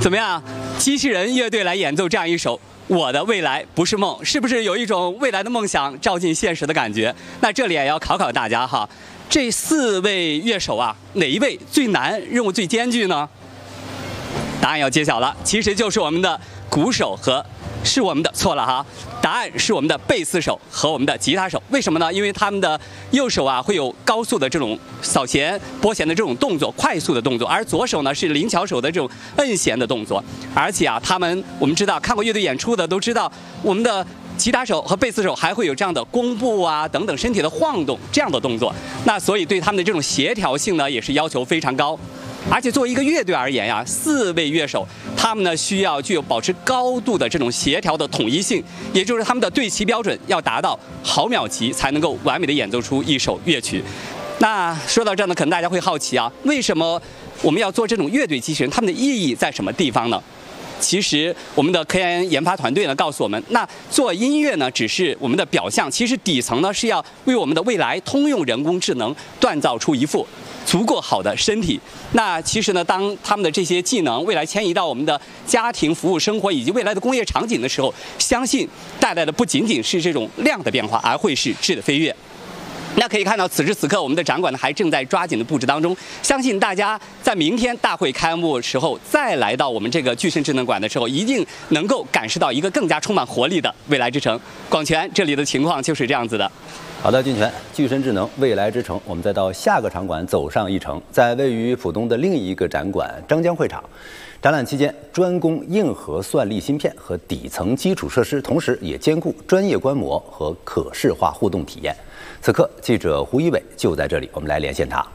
怎么样？机器人乐队来演奏这样一首《我的未来不是梦》，是不是有一种未来的梦想照进现实的感觉？那这里也要考考大家哈，这4位乐手啊，哪一位最难，任务最艰巨呢？答案要揭晓了，其实就是我们的鼓手和。是我们的错了哈，答案是我们的贝斯手和我们的吉他手。为什么呢？因为他们的右手啊会有高速的这种扫弦、拨弦的这种动作，快速的动作，而左手呢是灵巧手的这种摁弦的动作。而且啊，我们知道看过乐队演出的都知道，我们的吉他手和贝斯手还会有这样的弓步啊等等身体的晃动这样的动作。那所以对他们的这种协调性呢也是要求非常高。而且作为一个乐队而言呀，4位乐手，他们呢需要具有保持高度的这种协调的统一性，也就是他们的对齐标准要达到毫秒级，才能够完美的演奏出一首乐曲。那说到这儿呢，可能大家会好奇啊，为什么我们要做这种乐队机器人？它们的意义在什么地方呢？其实我们的科研研发团队呢告诉我们，那做音乐呢只是我们的表象，其实底层呢是要为我们的未来通用人工智能锻造出一副足够好的身体。那其实呢，当他们的这些技能未来迁移到我们的家庭服务生活以及未来的工业场景的时候，相信带来的不仅仅是这种量的变化，而会是质的飞跃。那可以看到，此时此刻我们的展馆呢还正在抓紧的布置当中。相信大家在明天大会开幕时候再来到我们这个巨声智能馆的时候，一定能够感受到一个更加充满活力的未来之城。广泉这里的情况就是这样子的。 好的，俊全，巨声智能未来之城，我们再到下个场馆走上一程，在位于浦东的另一个展馆张江会场。展览期间，专攻硬核算力芯片和底层基础设施，同时也兼顾专业观摩和可视化互动体验。此刻，记者胡一伟就在这里，我们来连线他。